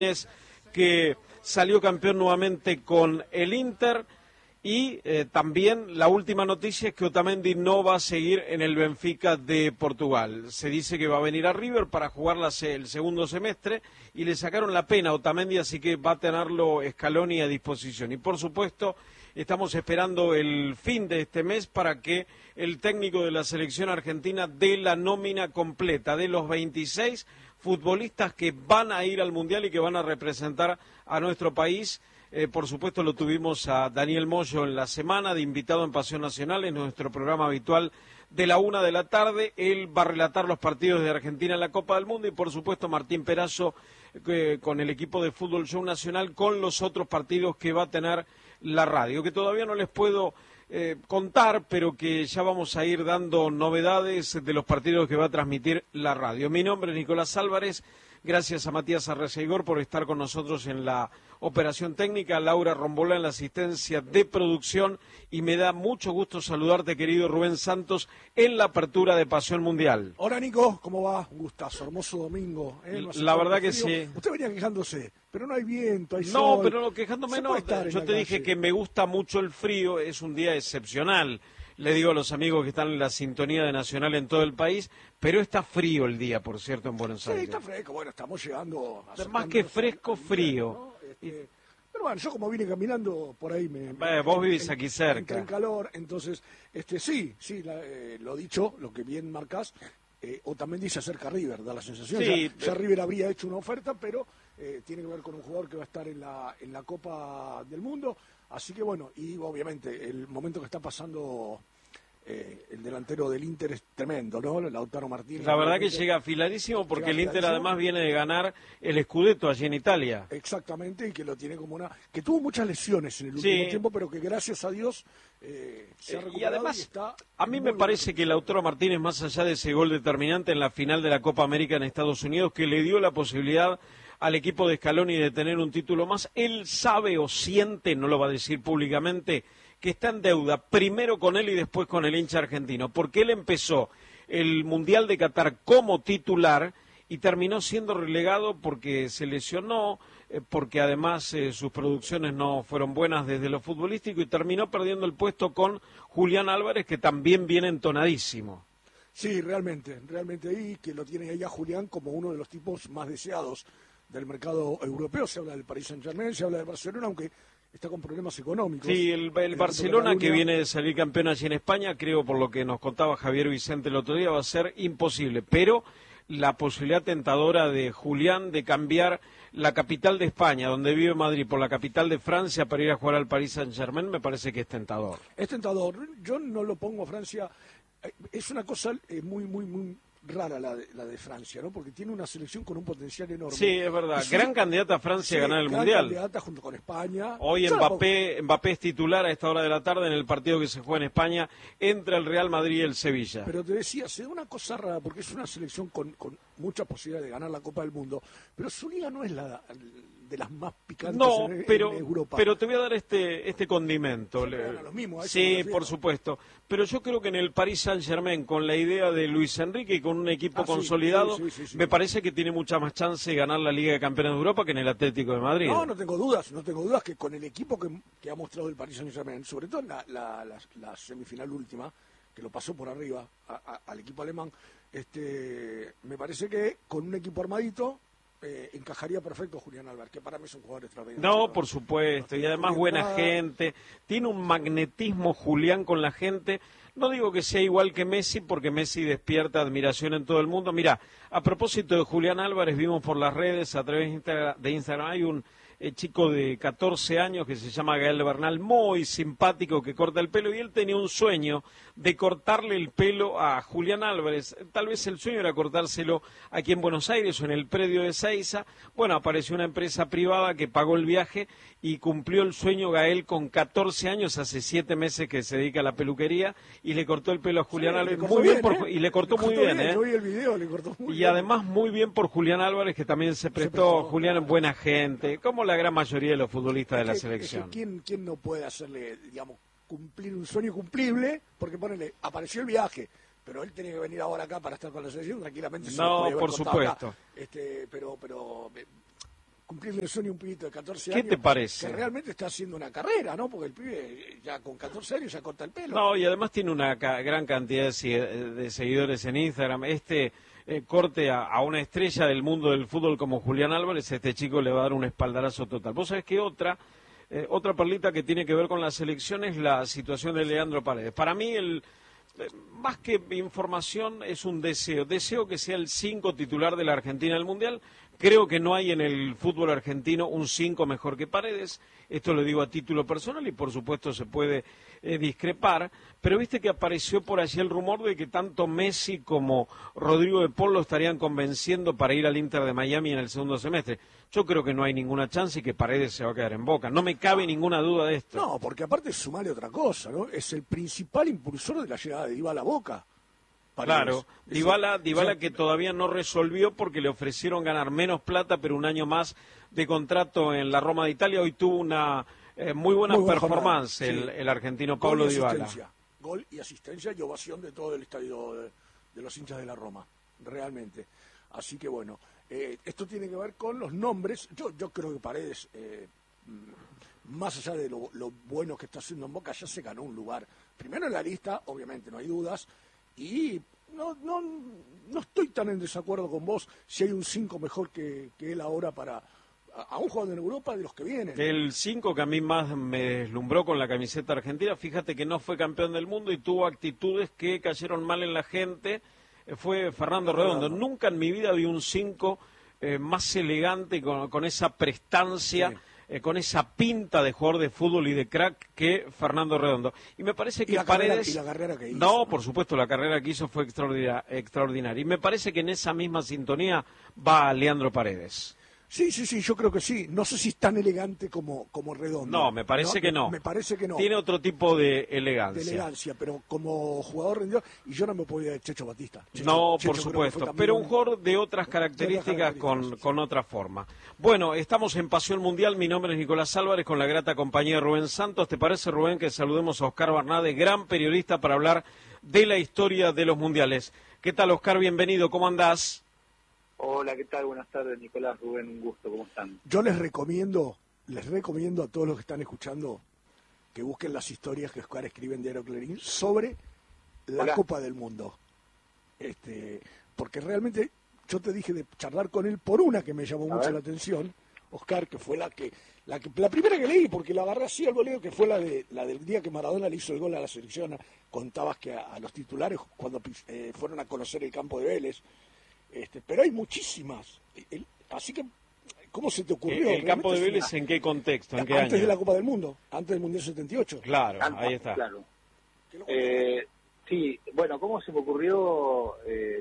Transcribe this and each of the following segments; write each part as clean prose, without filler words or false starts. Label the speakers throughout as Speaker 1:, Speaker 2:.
Speaker 1: que salió campeón nuevamente con el Inter. Y también la última noticia es que Otamendi no va a seguir en el Benfica de Portugal. Se dice que va a venir a River para jugar el segundo semestre y le sacaron la pena a Otamendi, así que va a tenerlo Scaloni a disposición. Y por supuesto estamos esperando el fin de este mes para que el técnico de la selección argentina dé la nómina completa de los 26 futbolistas que van a ir al Mundial y que van a representar a nuestro país. Por supuesto lo tuvimos a Daniel Moyo en la semana de invitado en Pasión Nacional, en nuestro programa habitual de la 1 de la tarde. Él va a relatar los partidos de Argentina en la Copa del Mundo y por supuesto Martín Perazo con el equipo de Fútbol Show Nacional con los otros partidos que va a tener la radio, que todavía no les puedo contar, pero que ya vamos a ir dando novedades de los partidos que va a transmitir la radio. Mi nombre es Nicolás Álvarez. Gracias a Matías Arreceigor por estar con nosotros en la operación técnica, Laura Rombolá en la asistencia de producción y me da mucho gusto saludarte, querido Rubén Santos, en la apertura de Pasión Mundial.
Speaker 2: Hola Nico, ¿cómo va? Un gustazo, hermoso domingo.
Speaker 1: La verdad que sí.
Speaker 2: Usted venía quejándose, pero no hay viento, hay sol.
Speaker 1: No, pero no, quejándome no. Yo te dije que me gusta mucho el frío, es un día excepcional. Le digo a los amigos que están en la sintonía de Nacional en todo el país, pero está frío el día, por cierto, en Buenos Aires.
Speaker 2: Sí, está fresco, bueno, estamos llegando...
Speaker 1: Más que fresco, frío.
Speaker 2: ¿no? Pero bueno, yo como vine caminando por ahí...
Speaker 1: vos vivís aquí cerca.
Speaker 2: Entré en calor, entonces, sí, lo dicho, lo que bien marcás, Otamendi se acerca a River, da la sensación.
Speaker 1: Sí,
Speaker 2: ya River habría hecho una oferta, pero tiene que ver con un jugador que va a estar en la Copa del Mundo. Así que bueno, y obviamente el momento que está pasando el delantero del Inter es tremendo, ¿no? Lautaro Martínez.
Speaker 1: La verdad que llega afiladísimo porque el Inter además viene de ganar el Scudetto allí en Italia.
Speaker 2: Exactamente, y que lo tiene como que tuvo muchas lesiones en el último tiempo, pero que gracias a Dios se ha recuperado
Speaker 1: y además,
Speaker 2: está
Speaker 1: a mí me parece que Lautaro Martínez, más allá de ese gol determinante en la final de la Copa América en Estados Unidos, que le dio la posibilidad al equipo de Scaloni de tener un título más, él sabe o siente, no lo va a decir públicamente, que está en deuda primero con él y después con el hincha argentino, porque él empezó el Mundial de Qatar como titular y terminó siendo relegado porque se lesionó, porque además sus producciones no fueron buenas desde lo futbolístico y terminó perdiendo el puesto con Julián Álvarez, que también viene entonadísimo.
Speaker 2: Sí, realmente ahí, que lo tiene ahí a Julián como uno de los tipos más deseados del mercado europeo. Se habla del Paris Saint-Germain, se habla del Barcelona, aunque está con problemas económicos.
Speaker 1: Sí, el Barcelona, que viene de salir campeón allí en España, creo por lo que nos contaba Javier Vicente el otro día, va a ser imposible, pero la posibilidad tentadora de Julián de cambiar la capital de España, donde vive Madrid, por la capital de Francia para ir a jugar al Paris Saint-Germain, me parece que es tentador.
Speaker 2: Es tentador, yo no lo pongo a Francia, es una cosa muy rara la de Francia, ¿no? Porque tiene una selección con un potencial enorme.
Speaker 1: Sí, es verdad. Gran candidata a Francia a ganar el Mundial.
Speaker 2: Gran candidata junto con España.
Speaker 1: Hoy Mbappé es titular a esta hora de la tarde en el partido que se juega en España entre el Real Madrid y el Sevilla.
Speaker 2: Pero te decía, se da una cosa rara porque es una selección con mucha posibilidad de ganar la Copa del Mundo, pero su liga no es la de las más picantes en Europa.
Speaker 1: Pero te voy a dar este condimento.
Speaker 2: Lo mismo,
Speaker 1: sí, por supuesto. Pero yo creo que en el Paris Saint-Germain, con la idea de Luis Enrique y con un equipo consolidado, sí. Me parece que tiene mucha más chance de ganar la Liga de Campeones de Europa que en el Atlético de Madrid.
Speaker 2: No tengo dudas que con el equipo que ha mostrado el Paris Saint-Germain, sobre todo en la semifinal última, que lo pasó por arriba al equipo alemán, me parece que con un equipo armadito encajaría perfecto Julián Álvarez, que para mí es un jugador extraordinario.
Speaker 1: No, por supuesto, y además buena gente, tiene un magnetismo Julián con la gente. No digo que sea igual que Messi, porque Messi despierta admiración en todo el mundo. Mira, a propósito de Julián Álvarez, vimos por las redes, a través de Instagram, hay un chico de 14 años que se llama Gael Bernal, muy simpático, que corta el pelo, y él tenía un sueño de cortarle el pelo a Julián Álvarez. Tal vez el sueño era cortárselo aquí en Buenos Aires o en el predio de Ezeiza. Bueno, apareció una empresa privada que pagó el viaje y cumplió el sueño Gael con 14 años, hace 7 meses que se dedica a la peluquería, y le cortó el pelo a Julián Álvarez muy bien,
Speaker 2: y le cortó muy bien. Yo vi el video, le cortó muy bien.
Speaker 1: Y además muy bien por Julián Álvarez, que también se prestó. Julián es buena gente, como la gran mayoría de los futbolistas de la selección.
Speaker 2: ¿Quién no puede hacerle, digamos, cumplir un sueño cumplible? Porque apareció el viaje, pero él tenía que venir ahora acá para estar con la selección tranquilamente.
Speaker 1: No, por supuesto.
Speaker 2: Pero cumplirle el sueño a un pibito de 14
Speaker 1: ¿Qué
Speaker 2: años.
Speaker 1: te parece?
Speaker 2: Que realmente está haciendo una carrera, ¿no? Porque el pibe ya con 14 años ya corta el pelo.
Speaker 1: No, y además tiene una gran cantidad de seguidores en Instagram. Corte a una estrella del mundo del fútbol como Julián Álvarez, este chico le va a dar un espaldarazo total. Vos sabés que otra perlita que tiene que ver con la selección es la situación de Leandro Paredes. Para mí, más que información, es un deseo. Deseo que sea el 5 titular de la Argentina del Mundial. Creo que no hay en el fútbol argentino un 5 mejor que Paredes. Esto lo digo a título personal y por supuesto se puede discrepar. Pero viste que apareció por allí el rumor de que tanto Messi como Rodrigo de Paul lo estarían convenciendo para ir al Inter de Miami en el segundo semestre. Yo creo que no hay ninguna chance y que Paredes se va a quedar en Boca. No me cabe ninguna duda de esto.
Speaker 2: No, porque aparte sumale otra cosa, ¿no? Es el principal impulsor de la llegada de Dybala a Boca.
Speaker 1: Claro, Dybala que todavía no resolvió porque le ofrecieron ganar menos plata, pero un año más de contrato en la Roma de Italia. Hoy tuvo una muy buena performance
Speaker 2: sí.
Speaker 1: el argentino Pablo Dybala.
Speaker 2: Gol y asistencia y ovación de todo el estadio de los hinchas de la Roma, realmente. Así que bueno, esto tiene que ver con los nombres. Yo creo que Paredes, más allá de lo bueno que está haciendo en Boca, ya se ganó un lugar. Primero en la lista, obviamente, no hay dudas. Y no estoy tan en desacuerdo con vos si hay un 5 mejor que él ahora para aún jugando en Europa de los que vienen.
Speaker 1: El 5 que a mí más me deslumbró con la camiseta argentina, fíjate que no fue campeón del mundo y tuvo actitudes que cayeron mal en la gente, fue Fernando Redondo. Nunca en mi vida vi un 5 más elegante, con esa prestancia. Sí. Con esa pinta de jugador de fútbol y de crack que Fernando Redondo. Y me parece que Paredes...
Speaker 2: y la carrera que hizo.
Speaker 1: No, por supuesto, la carrera que hizo fue extraordinaria. Y me parece que en esa misma sintonía va Leandro Paredes.
Speaker 2: Sí, yo creo que sí. No sé si es tan elegante como Redondo.
Speaker 1: No, me parece que no.
Speaker 2: Me parece que no.
Speaker 1: Tiene otro tipo de elegancia.
Speaker 2: De elegancia, pero como jugador rendidor, y yo no me podía de Checho Batista.
Speaker 1: No, por supuesto, pero un jugador de otras características con otra forma. Bueno, estamos en Pasión Mundial, mi nombre es Nicolás Álvarez, con la grata compañía de Rubén Santos. ¿Te parece, Rubén, que saludemos a Oscar Barnade, gran periodista para hablar de la historia de los mundiales? ¿Qué tal, Oscar? Bienvenido, ¿cómo andás?
Speaker 3: Hola, ¿qué tal? Buenas tardes, Nicolás, Rubén, un gusto, ¿cómo están?
Speaker 2: Yo les recomiendo a todos los que están escuchando que busquen las historias que Oscar escribe en Diario Clarín sobre la Copa del Mundo. Porque realmente yo te dije de charlar con él por una que me llamó mucho la atención, Oscar, que fue la primera que leí, porque la agarré así al boleo, que fue la del día que Maradona le hizo el gol a la selección. Contabas que a los titulares cuando fueron a conocer el campo de Vélez. Pero hay muchísimas. Así que, ¿cómo se te ocurrió?
Speaker 1: ¿El campo de Vélez en qué contexto? ¿En qué año?
Speaker 2: Antes de la Copa del Mundo, antes del Mundial 78.
Speaker 1: Claro, ahí está.
Speaker 3: Claro. Sí, bueno, ¿cómo se me ocurrió?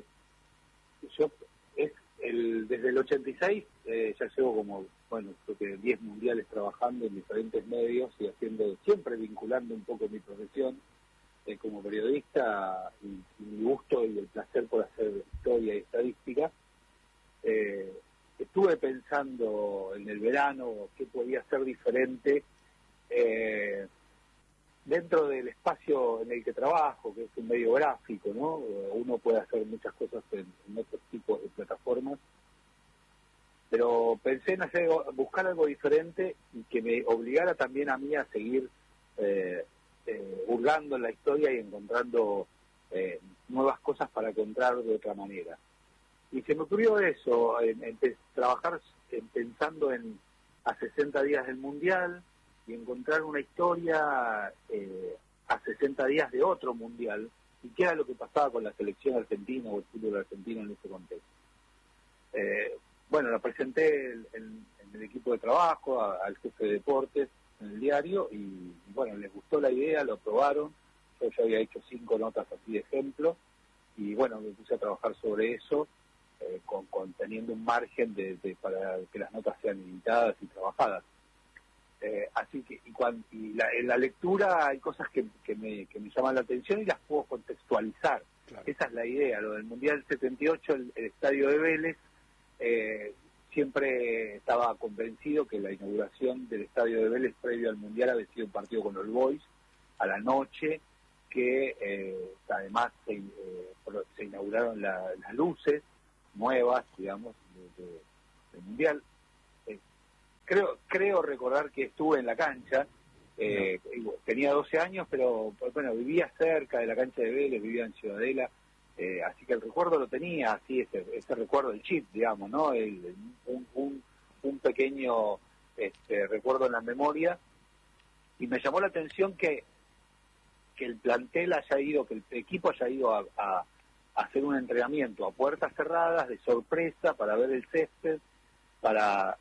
Speaker 3: Desde el 86 ya llevo como, creo que 10 mundiales trabajando en diferentes medios y siempre vinculando un poco mi profesión como periodista y mi gusto y el placer por hacer historia y estadística. Estuve pensando en el verano qué podía ser diferente dentro del espacio en el que trabajo, que es un medio gráfico, ¿no? Uno puede hacer muchas cosas en otros tipos de plataformas, pero pensé en buscar algo diferente y que me obligara también a mí a seguir hurgando en la historia y encontrando nuevas cosas para contar de otra manera. Y se me ocurrió eso, trabajar pensando a 60 días del Mundial y encontrar una historia a 60 días de otro Mundial, y qué era lo que pasaba con la selección argentina o el fútbol argentino en ese contexto. La presenté en el equipo de trabajo, al jefe de deportes, en el diario, y les gustó la idea, lo aprobaron. Yo ya había hecho 5 notas así de ejemplo, y me puse a trabajar sobre eso, teniendo un margen para que las notas sean editadas y trabajadas. Así que en la lectura hay cosas que me llaman la atención y las puedo contextualizar. Claro. Esa es la idea. Lo del Mundial 78, el estadio de Vélez, siempre estaba convencido que la inauguración del estadio de Vélez previo al Mundial había sido un partido con All Boys a la noche, que además se inauguraron las luces nuevas, digamos, del Mundial. creo recordar que estuve en la cancha. Tenía 12 años, pero bueno, vivía cerca de la cancha de Vélez, vivía en Ciudadela, así que el recuerdo lo tenía, así ese recuerdo del chip, digamos, ¿no? Un pequeño recuerdo en la memoria, y me llamó la atención que el plantel haya ido, que el equipo haya ido a hacer un entrenamiento a puertas cerradas, de sorpresa, para ver el césped, para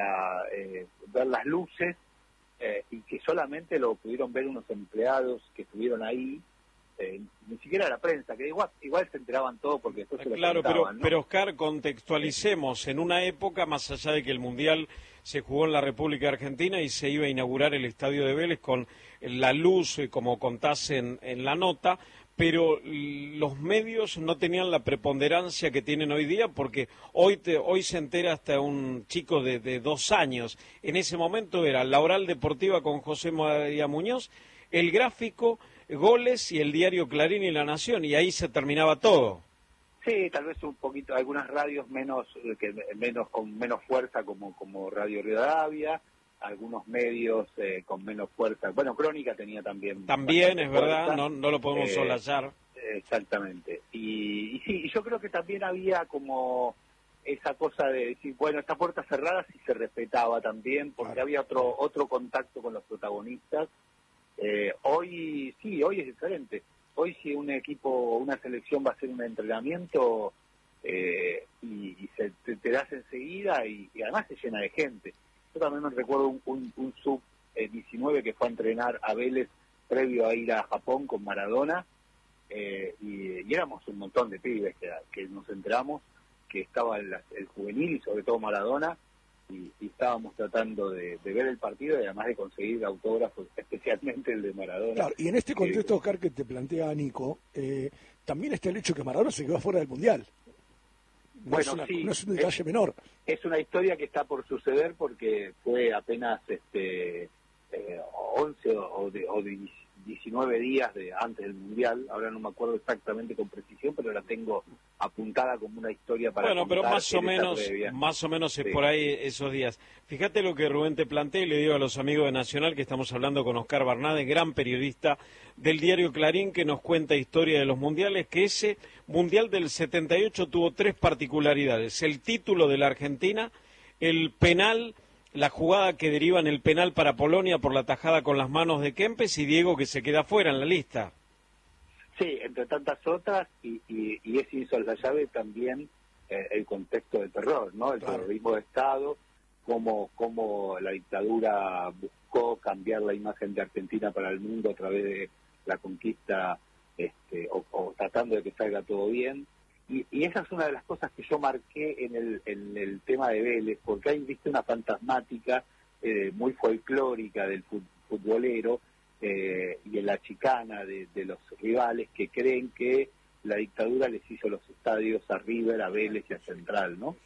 Speaker 3: ver las luces, y que solamente lo pudieron ver unos empleados que estuvieron ahí, ni siquiera la prensa, que igual se enteraban todo porque después se lo contaban, ¿no?
Speaker 1: Pero Oscar, contextualicemos, en una época, más allá de que el Mundial se jugó en la República Argentina y se iba a inaugurar el Estadio de Vélez con la luz, como contás en la nota, pero los medios no tenían la preponderancia que tienen hoy día, porque hoy se entera hasta un chico de 2 años. En ese momento era la Oral Deportiva con José María Muñoz, el Gráfico, Goles y el diario Clarín y La Nación, y ahí se terminaba todo.
Speaker 3: Sí, tal vez un poquito, algunas radios con menos fuerza como Radio Rivadavia, algunos medios con menos fuerza. Bueno, Crónica tenía también.
Speaker 1: También, es verdad, no lo podemos solasar.
Speaker 3: Exactamente. Y sí, yo creo que también había como esa cosa de decir, bueno, esta puerta cerrada sí se respetaba también, porque había otro contacto con los protagonistas. Hoy es diferente. Hoy si un equipo o una selección va a hacer un entrenamiento y te das enseguida y además se llena de gente. Yo también me recuerdo un sub-19 que fue a entrenar a Vélez previo a ir a Japón con Maradona, y éramos un montón de pibes que nos enteramos que estaba el juvenil y sobre todo Maradona, y estábamos tratando de ver el partido y además de conseguir autógrafos, especialmente el de Maradona.
Speaker 2: Claro, y en este contexto, Oscar, que te plantea Nico, también está el hecho que Maradona se quedó fuera del Mundial. No es un detalle menor.
Speaker 3: Es una historia que está por suceder porque fue apenas 11 o 19 días antes del Mundial. Ahora no me acuerdo exactamente con precisión, pero la tengo apuntada como una historia para contar.
Speaker 1: Bueno, pero más o menos es por ahí esos días. Fíjate lo que Rubén te plantea, y le digo a los amigos de Nacional que estamos hablando con Oscar Barnade, gran periodista del diario Clarín, que nos cuenta historia de los mundiales, que ese Mundial del 78 tuvo 3 particularidades: el título de la Argentina, el penal, la jugada que deriva en el penal para Polonia por la tajada con las manos de Kempes, y Diego, que se queda fuera en la lista.
Speaker 3: Sí, entre tantas otras, y ese hizo la llave también el contexto del terror, ¿no? El terrorismo de Estado, cómo la dictadura buscó cambiar la imagen de Argentina para el mundo a través de la conquista, o tratando de que salga todo bien. Y esa es una de las cosas que yo marqué en el tema de Vélez, porque hay, viste, una fantasmática muy folclórica del futbolero, y en la chicana de los rivales que creen que la dictadura les hizo los estadios a River, a Vélez y a Central, ¿no?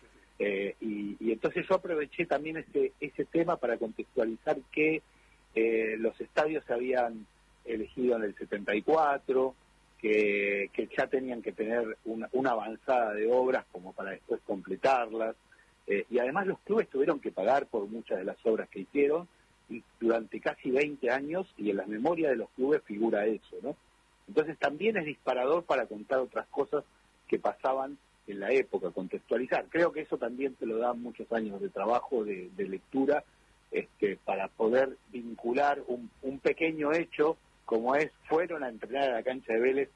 Speaker 3: Y entonces yo aproveché también ese tema para contextualizar que los estadios se habían elegido en el 74, que ya tenían que tener una avanzada de obras como para después completarlas, y además los clubes tuvieron que pagar por muchas de las obras que hicieron, y durante casi 20 años, y en las memorias de los clubes figura eso, ¿no? Entonces también es disparador para contar otras cosas que pasaban en la época, contextualizar. Creo que eso también te lo dan muchos años de trabajo, de lectura, para poder vincular un pequeño hecho como fueron a entrenar a la cancha de Vélez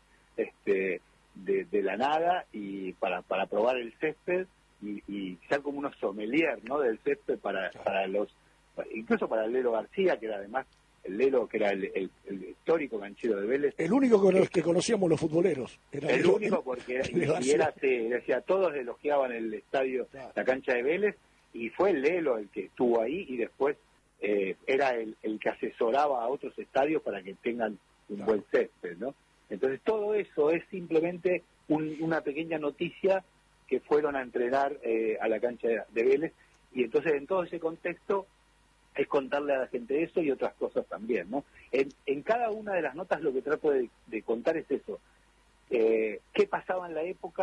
Speaker 3: de la nada, y para probar el césped y ser como unos sommelier, ¿no?, del césped para incluso para el Lelo García, que era además el Lelo, que era el histórico canchero de Vélez.
Speaker 2: El único que conocíamos los futboleros.
Speaker 3: El único, porque decía, todos elogiaban el estadio, la cancha de Vélez, y fue el Lelo el que estuvo ahí, y después era el que asesoraba a otros estadios para que tengan un buen césped, ¿no? Entonces todo eso es simplemente una pequeña noticia que fueron a entrenar a la cancha de Vélez, y entonces en todo ese contexto es contarle a la gente eso y otras cosas también, ¿no? En cada una de las notas lo que trato de contar es eso, qué pasaba en la época,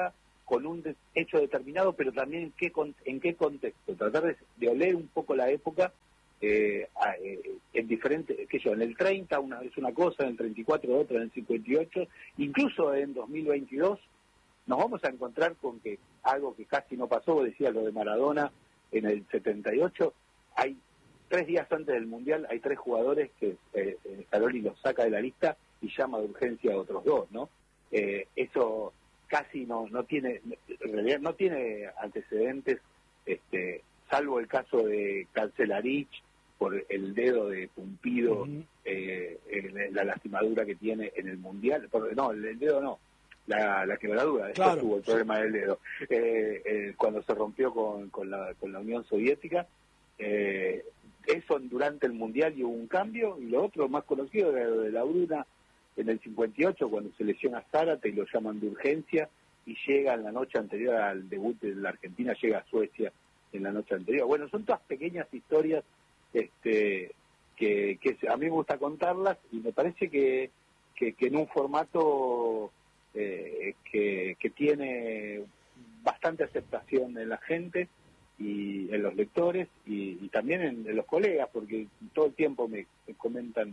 Speaker 3: con un hecho determinado, pero también en qué contexto, tratar de oler un poco la época en diferentes, en el 30 es una cosa, en el 34 otra, en el 58, incluso en 2022 nos vamos a encontrar con que algo que casi no pasó, decía lo de Maradona en el 78, hay 3 días antes del Mundial, hay 3 jugadores que Scaloni los saca de la lista y llama de urgencia a otros 2, ¿no? Eso casi no tiene, en realidad no tiene antecedentes, salvo el caso de Cancelarich por el dedo de Pumpido, la lastimadura que tiene en el Mundial, el dedo no, la quebradura, después tuvo el problema del dedo, cuando se rompió con la Unión Soviética, eso durante el Mundial y hubo un cambio, y lo otro más conocido era lo de la Bruna en el 58, cuando se lesiona Zárate y lo llaman de urgencia, y llega en la noche anterior al debut de la Argentina, llega a Suecia en la noche anterior. Bueno, son todas pequeñas historias que a mí me gusta contarlas, y me parece que en un formato que tiene bastante aceptación en la gente y en los lectores y también en los colegas, porque todo el tiempo me comentan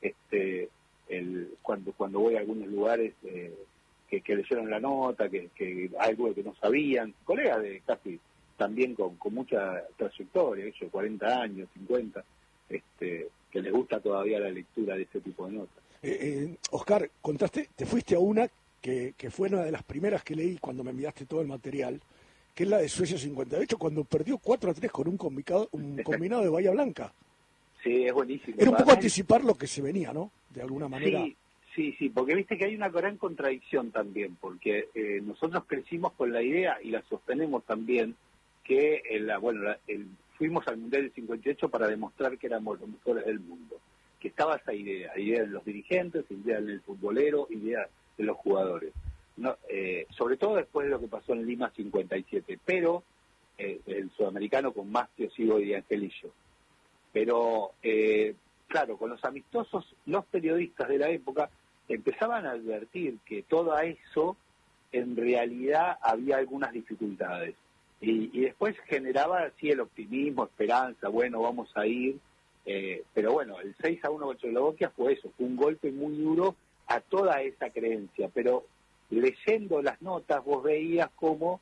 Speaker 3: cuando voy a algunos lugares que leyeron la nota, que algo que no sabían, colegas de casi también con mucha trayectoria, ellos 40 años, 50, que les gusta todavía la lectura de ese tipo de notas.
Speaker 2: Oscar, contaste, te fuiste a una que fue una de las primeras que leí cuando me enviaste todo el material, que es la de Suecia 58, cuando perdió 4-3 con un combinado de Bahía Blanca.
Speaker 3: Sí, es buenísimo.
Speaker 2: Era un poco anticipar lo que se venía, ¿no? De alguna manera.
Speaker 3: Sí, porque viste que hay una gran contradicción también, porque nosotros crecimos con la idea, y la sostenemos también, que fuimos al Mundial del 58 para demostrar que éramos los mejores del mundo, que estaba esa idea de los dirigentes, idea del futbolero, idea de los jugadores, no, sobre todo después de lo que pasó en Lima 57, pero el sudamericano con Mastio, Sigo y Angelillo. Pero, claro, con los amistosos, los periodistas de la época empezaban a advertir que todo eso, en realidad, había algunas dificultades. Y después generaba, sí, el optimismo, esperanza, bueno, vamos a ir. Pero bueno, el 6-1 contra Checoslovaquia fue eso, fue un golpe muy duro a toda esa creencia. Pero leyendo las notas, vos veías cómo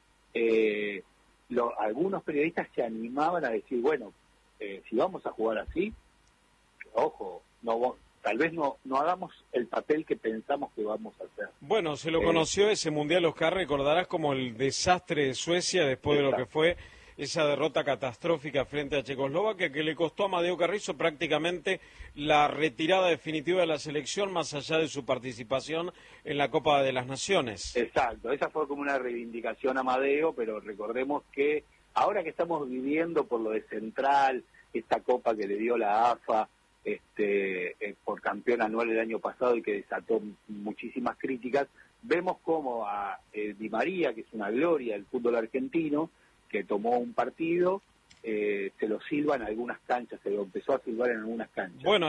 Speaker 3: algunos periodistas se animaban a decir, bueno, si vamos a jugar así, ojo, tal vez no hagamos el papel que pensamos que vamos a hacer.
Speaker 1: Bueno, se lo conoció ese Mundial, Oscar, recordarás como el desastre de Suecia después de lo que fue esa derrota catastrófica frente a Checoslovaquia, que le costó a Amadeo Carrizo prácticamente la retirada definitiva de la selección, más allá de su participación en la Copa de las Naciones.
Speaker 3: Exacto, esa fue como una reivindicación a Amadeo, pero recordemos que ahora que estamos viviendo por lo de Central, esta copa que le dio la AFA por campeón anual el año pasado y que desató muchísimas críticas, vemos como a Di María, que es una gloria del fútbol argentino, que tomó un partido, se lo silban en algunas canchas, se lo empezó a silbar en algunas canchas.
Speaker 1: Bueno,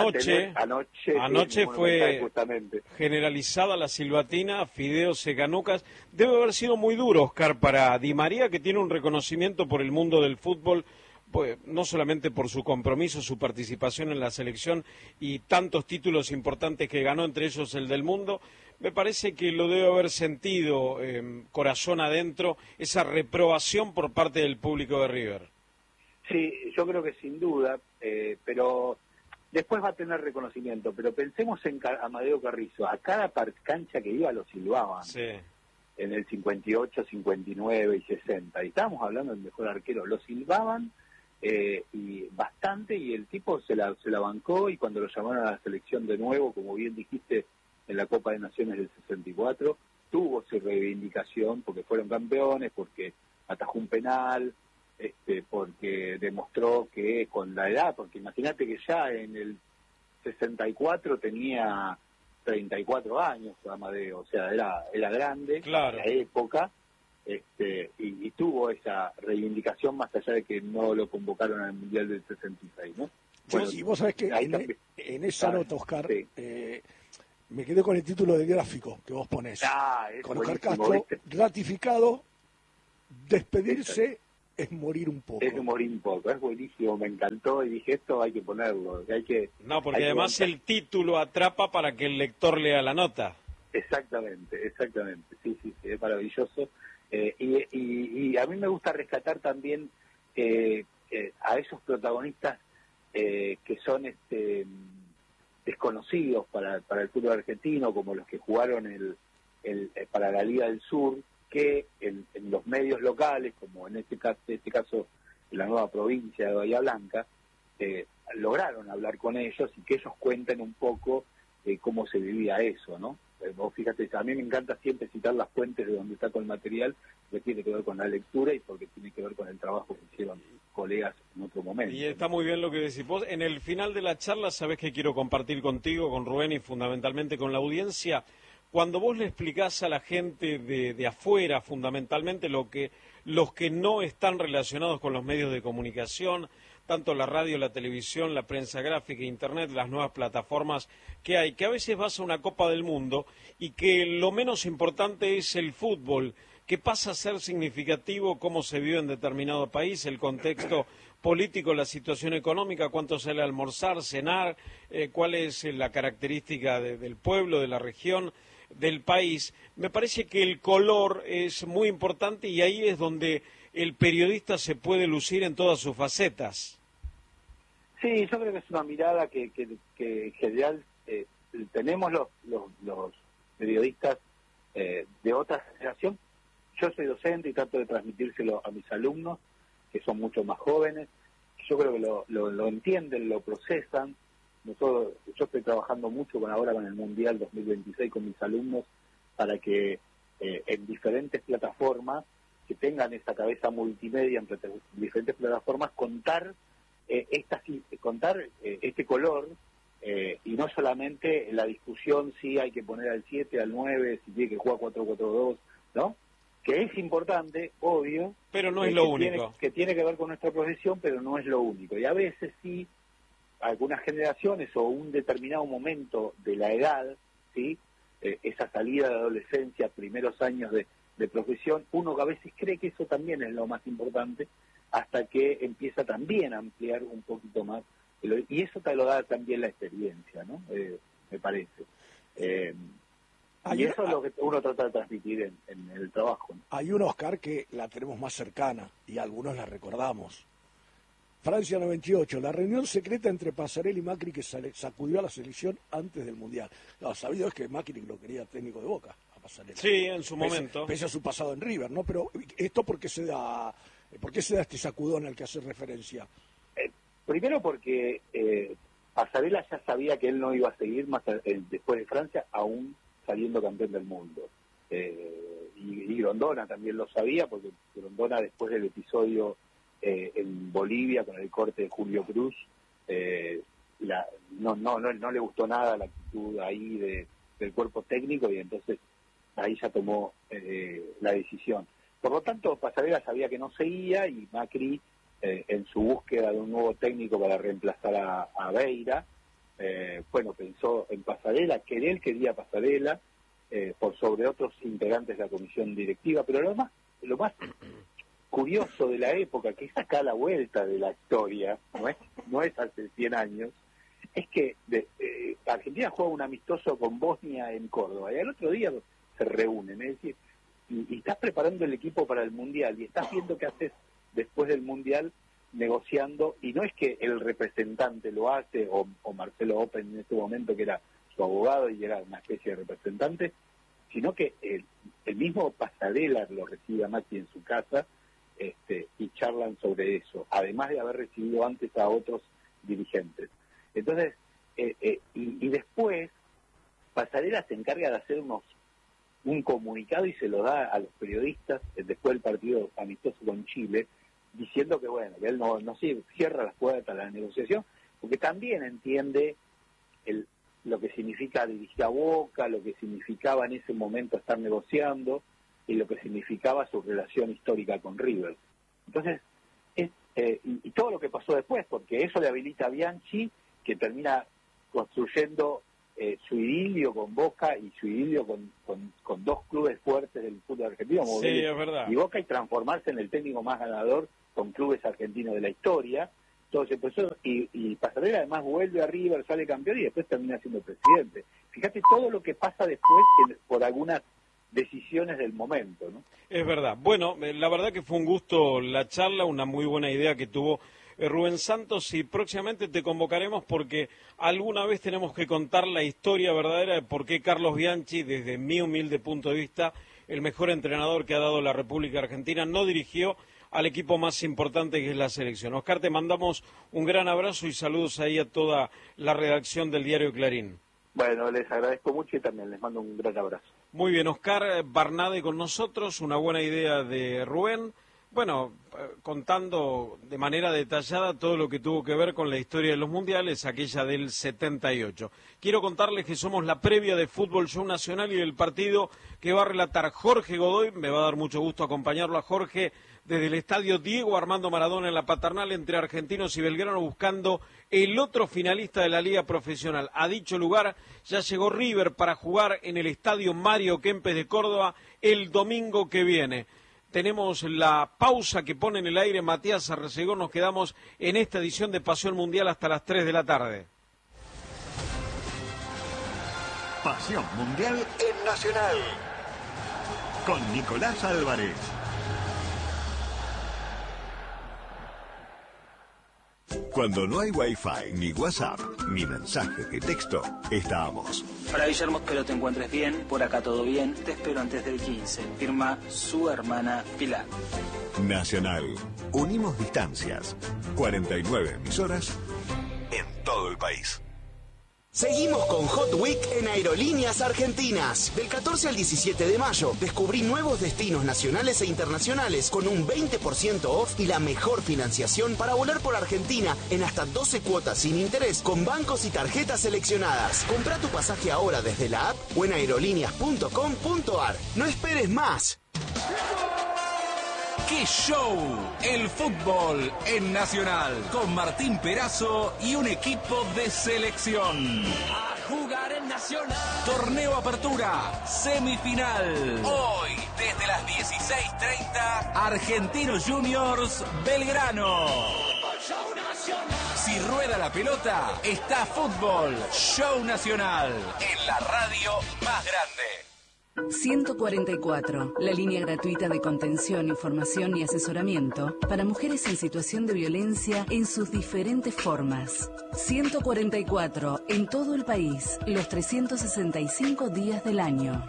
Speaker 1: anoche fue
Speaker 3: justamente
Speaker 1: generalizada la silbatina, Fideo Seganucas. Debe haber sido muy duro, Oscar, para Di María, que tiene un reconocimiento por el mundo del fútbol, pues, no solamente por su compromiso, su participación en la selección y tantos títulos importantes que ganó, entre ellos el del mundo. Me parece que lo debe haber sentido corazón adentro, esa reprobación por parte del público de River.
Speaker 3: Sí, yo creo que sin duda, pero después va a tener reconocimiento. Pero pensemos en Amadeo Carrizo, a cada cancha que iba lo silbaban. Sí. En el 58, 59 y 60. Y estábamos hablando del mejor arquero, lo silbaban y bastante, y el tipo se la bancó, y cuando lo llamaron a la selección de nuevo, como bien dijiste, en la Copa de Naciones del 64, tuvo su reivindicación porque fueron campeones, porque atajó un penal, porque demostró que con la edad, porque imagínate que ya en el 64 tenía 34 años Amadeo, o sea, era grande,
Speaker 2: claro,
Speaker 3: en la época, y tuvo esa reivindicación más allá de que no lo convocaron al Mundial del 66, ¿no?
Speaker 2: Bueno, y vos sabés que en esa nota, Oscar, sí, Me quedé con el título del gráfico que vos ponés. Con Oscar Castro, ¿viste? Ratificado, despedirse es morir un poco.
Speaker 3: Es morir un poco, es buenísimo, me encantó y dije, esto hay que ponerlo,
Speaker 1: No, porque además el título atrapa para que el lector lea la nota.
Speaker 3: Exactamente, sí, es maravilloso. Y a mí me gusta rescatar también a esos protagonistas que son desconocidos para el fútbol argentino, como los que jugaron para la Liga del Sur, que en los medios locales, como en este caso en la nueva provincia de Bahía Blanca, lograron hablar con ellos y que ellos cuenten un poco cómo se vivía eso, ¿no? Vos fíjate, a mí me encanta siempre citar las fuentes de donde está con el material, que tiene que ver con la lectura y porque tiene que ver con el trabajo que hicieron colegas en otro momento.
Speaker 1: Y está muy bien lo que decís vos. En el final de la charla, sabés que quiero compartir contigo, con Rubén y fundamentalmente con la audiencia, cuando vos le explicás a la gente de afuera, fundamentalmente los que no están relacionados con los medios de comunicación, tanto la radio, la televisión, la prensa gráfica, internet, las nuevas plataformas que hay, que a veces vas a una Copa del Mundo y que lo menos importante es el fútbol, que pasa a ser significativo cómo se vive en determinado país, el contexto político, la situación económica, cuánto sale a almorzar, cenar, cuál es la característica del pueblo, de la región, del país. Me parece que el color es muy importante y ahí es donde el periodista se puede lucir en todas sus facetas.
Speaker 3: Sí, yo creo que es una mirada que en general tenemos los periodistas de otra generación. Yo soy docente y trato de transmitírselo a mis alumnos, que son mucho más jóvenes. Yo creo que lo entienden, lo procesan. Yo estoy trabajando mucho ahora con el Mundial 2026 con mis alumnos para que en diferentes plataformas, que tengan esa cabeza multimedia en diferentes plataformas, contar este color y no solamente la discusión si hay que poner al 7, al 9, si tiene que jugar 4-4-2, ¿no? Que es importante, obvio,
Speaker 1: pero no es lo único.
Speaker 3: Que tiene que ver con nuestra profesión, pero no es lo único. Y a veces sí, algunas generaciones o un determinado momento de la edad, ¿sí? Esa salida de adolescencia, primeros años de profesión, uno a veces cree que eso también es lo más importante, hasta que empieza también a ampliar un poquito más. Y eso te lo da también la experiencia, ¿no? Me parece. Y eso es lo que uno trata de transmitir en el trabajo, ¿no?
Speaker 2: Hay una, Oscar, que la tenemos más cercana y algunos la recordamos. Francia 98, la reunión secreta entre Pasarela y Macri que sacudió a la selección antes del Mundial. Lo sabido es que Macri lo quería técnico de Boca, a Pasarela.
Speaker 1: Sí, en su momento.
Speaker 2: Pese a su pasado en River, ¿no? Pero ¿esto por qué se da este sacudón al que hace referencia?
Speaker 3: Primero porque Pasarela ya sabía que él no iba a seguir más después de Francia, aún saliendo campeón del mundo. Y Grondona también lo sabía, porque Grondona, después del episodio en Bolivia con el corte de Julio Cruz, no le gustó nada la actitud ahí del cuerpo técnico, y entonces ahí ya tomó la decisión. Por lo tanto, Pasarela sabía que no seguía, y Macri, en su búsqueda de un nuevo técnico para reemplazar a Beira, pensó en Pasarela, que él quería Pasarela, por sobre otros integrantes de la comisión directiva. Pero lo más curioso de la época, que es acá la vuelta de la historia, no es hace 100 años, es que Argentina juega un amistoso con Bosnia en Córdoba, y al otro día se reúnen, es decir, y estás preparando el equipo para el Mundial, y estás viendo qué haces después del Mundial, negociando, y no es que el representante lo hace, o Marcelo Open en este momento, que era su abogado y era una especie de representante, sino que el mismo Pasarela lo recibe a Macri en su casa, y charlan sobre eso, además de haber recibido antes a otros dirigentes. Entonces, y después, Pasarela se encarga de hacer un comunicado y se lo da a los periodistas después del partido amistoso con Chile, diciendo que que él no cierra las puertas a la negociación, porque también entiende lo que significa dirigir a Boca, lo que significaba en ese momento estar negociando, y lo que significaba su relación histórica con River. Entonces, y todo lo que pasó después, porque eso le habilita a Bianchi, que termina construyendo su idilio con Boca y su idilio con dos clubes fuertes del fútbol argentino, como
Speaker 1: es verdad.
Speaker 3: Y Boca, y transformarse en el técnico más ganador con clubes argentinos de la historia. Todo ese proceso, y Pasarela además vuelve a River, sale campeón y después termina siendo presidente. Fíjate todo lo que pasa después por algunas decisiones del momento, ¿no?
Speaker 1: Es verdad. Bueno, la verdad que fue un gusto la charla, una muy buena idea que tuvo Rubén Santos, y próximamente te convocaremos porque alguna vez tenemos que contar la historia verdadera de por qué Carlos Bianchi, desde mi humilde punto de vista, el mejor entrenador que ha dado la República Argentina, no dirigió al equipo más importante que es la selección. Oscar, te mandamos un gran abrazo y saludos ahí a toda la redacción del diario Clarín.
Speaker 3: Bueno, les agradezco mucho y también les mando un gran abrazo.
Speaker 1: Muy bien, Oscar Barnade con nosotros, una buena idea de Rubén. Bueno, contando de manera detallada todo lo que tuvo que ver con la historia de los mundiales, aquella del 78. Quiero contarles que somos la previa de Fútbol Show Nacional y del partido que va a relatar Jorge Godoy. Me va a dar mucho gusto acompañarlo a Jorge desde el estadio Diego Armando Maradona en la Paternal, entre Argentinos y Belgrano, buscando el otro finalista de la Liga Profesional. A dicho lugar ya llegó River para jugar en el estadio Mario Kempes de Córdoba el domingo que viene. Tenemos la pausa que pone en el aire Matías Arcegón. Nos quedamos en esta edición de Pasión Mundial hasta las 3 de la tarde.
Speaker 4: Pasión Mundial en Nacional, con Nicolás Álvarez. Cuando no hay Wi-Fi, ni WhatsApp, ni mensaje de texto, estábamos.
Speaker 5: Hola Guillermo, espero te encuentres bien, por acá todo bien, te espero antes del 15, firma su hermana Pilar.
Speaker 4: Nacional, unimos distancias, 49 emisoras en todo el país.
Speaker 6: Seguimos con Hot Week en Aerolíneas Argentinas. Del 14 al 17 de mayo, descubrí nuevos destinos nacionales e internacionales con un 20% off y la mejor financiación para volar por Argentina en hasta 12 cuotas sin interés con bancos y tarjetas seleccionadas. Comprá tu pasaje ahora desde la app o en aerolíneas.com.ar. No esperes más.
Speaker 7: ¡Qué show! El fútbol en Nacional, con Martín Perazo y un equipo de selección.
Speaker 8: A jugar en Nacional.
Speaker 7: Torneo Apertura, semifinal. Hoy, desde las 16:30, Argentinos Juniors, Belgrano. Si rueda la pelota, está fútbol. Show Nacional, en la radio más grande.
Speaker 9: 144, la línea gratuita de contención, información y asesoramiento para mujeres en situación de violencia en sus diferentes formas. 144, en todo el país, los 365 días del año.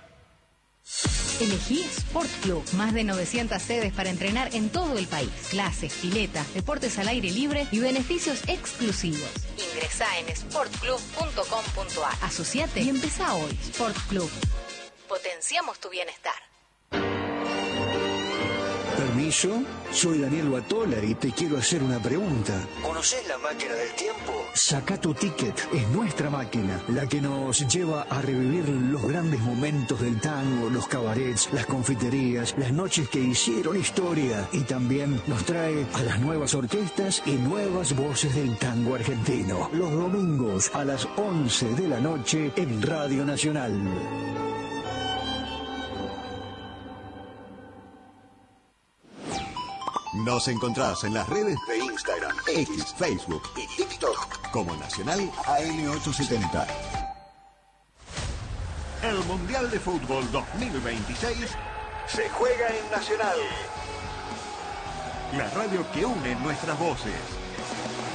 Speaker 10: Elegí Sport Club, más de 900 sedes para entrenar en todo el país. Clases, piletas, deportes al aire libre y beneficios exclusivos. Ingresá en sportclub.com.ar. Asociate y empezá hoy. Sport Club. Potenciamos tu bienestar.
Speaker 11: Permiso, soy Daniel Batola y te quiero hacer una pregunta.
Speaker 12: ¿Conocés la máquina del tiempo?
Speaker 11: Saca tu ticket, es nuestra máquina, la que nos lleva a revivir los grandes momentos del tango, los cabarets, las confiterías, las noches que hicieron historia, y también nos trae a las nuevas orquestas y nuevas voces del tango argentino. Los domingos a las 11 de la noche en Radio Nacional.
Speaker 4: Nos encontrás en las redes de Instagram, X, Facebook y TikTok como Nacional AM870. El Mundial de Fútbol 2026 se juega en Nacional. La radio que une nuestras voces.